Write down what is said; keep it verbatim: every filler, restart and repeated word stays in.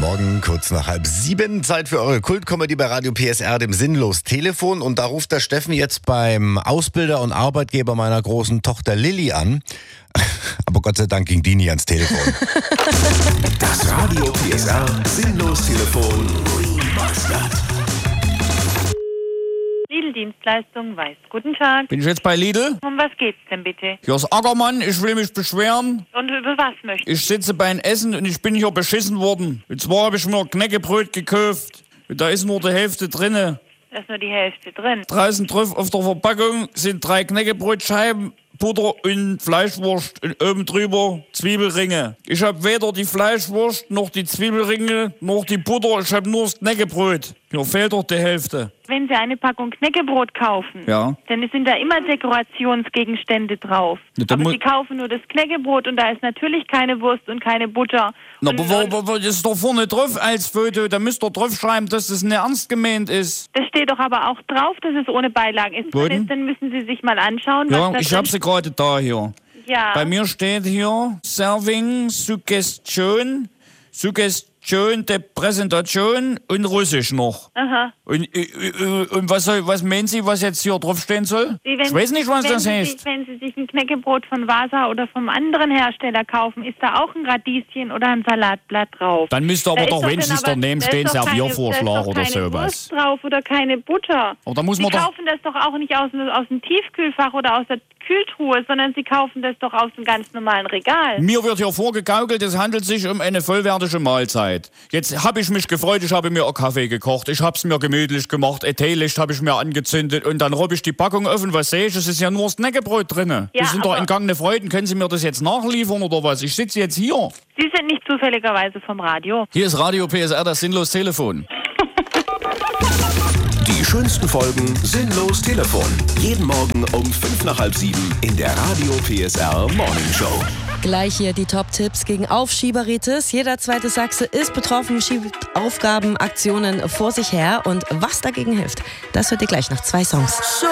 Morgen, kurz nach halb sieben. Zeit für eure Kult-Comedy bei Radio P S R, dem Sinnlos-Telefon. Und da ruft der Steffen jetzt beim Ausbilder und Arbeitgeber meiner großen Tochter Lilly an. Aber Gott sei Dank ging die nie ans Telefon. Das Radio P S R Sinnlos-Telefon. Lidl-Dienstleistung Weiß. Guten Tag. Bin ich jetzt bei Lidl? Um was geht's denn bitte? Hier ist Ackermann, ich will mich beschweren. Und über was möchtest Ich sitze beim Essen und ich bin hier beschissen worden. Und zwar habe ich mir Knäckebrot gekauft. Und da ist nur die Hälfte drinne. Da ist nur die Hälfte drin. Draußen drauf auf der Verpackung sind drei Knäckebrotscheiben, Butter und Fleischwurst und oben drüber Zwiebelringe. Ich habe weder die Fleischwurst noch die Zwiebelringe noch die Butter, ich habe nur das Knäckebrot. Hier fehlt doch die Hälfte. Wenn Sie eine Packung Knäckebrot kaufen, Ja. dann sind da immer Dekorationsgegenstände drauf. Ja, dann Aber mu- Sie kaufen nur das Knäckebrot und da ist natürlich keine Wurst und keine Butter. Na, und, aber wo, und wo, wo, das ist doch vorne drauf als Foto. Da müsst ihr drauf schreiben, dass das nicht ernst gemeint ist. das steht doch aber auch drauf, dass es ohne Beilagen ist. Wo denn? Dann müssen Sie sich mal anschauen, Ja, was da ich drin habe sie gerade da hier. Ja. Bei mir steht hier Serving, Suggestion, Suggestion der Präsentation und Russisch noch. Aha. Und, äh, äh, und was, soll, was meinen Sie, was jetzt hier drauf stehen soll? Wie wenn- Ich weiß nicht, was wenn das Sie heißt. Sich, wenn Sie sich ein Knäckebrot von Vasa oder vom anderen Hersteller kaufen, ist da auch ein Radieschen oder ein Salatblatt drauf. Dann müsste aber Da ist doch dann wenigstens aber- daneben da stehen ist doch keine- Serviervorschlag da ist doch oder keine sowas. Wurst drauf oder keine Butter. Aber da muss Sie man doch... kaufen das doch auch nicht aus, aus dem Tiefkühlfach oder aus der Kühltruhe, sondern Sie kaufen das doch aus einem ganz normalen Regal. Mir wird hier vorgegaukelt, es handelt sich um eine vollwertige Mahlzeit. Jetzt habe ich mich gefreut, ich habe mir einen Kaffee gekocht, ich habe es mir gemütlich gemacht, ein Teelicht habe ich mir angezündet und dann robb ich die Packung offen, was sehe ich? Es ist ja nur das Knäckebrot drin. Ja, das sind doch aber- entgangene Freuden. Können Sie mir das jetzt nachliefern oder was? Ich sitze jetzt hier. Sie sind nicht zufälligerweise vom Radio. Hier ist Radio P S R, das Sinnlos-Telefon. Die schönsten Folgen Sinnlos Telefon. Jeden Morgen um fünf nach halb sieben in der Radio P S R Morning Show. Gleich hier die Top-Tipps gegen Aufschieberitis. Jeder zweite Sachse ist betroffen, schiebt Aufgaben, Aktionen vor sich her. Und was dagegen hilft, das hört ihr gleich nach zwei Songs.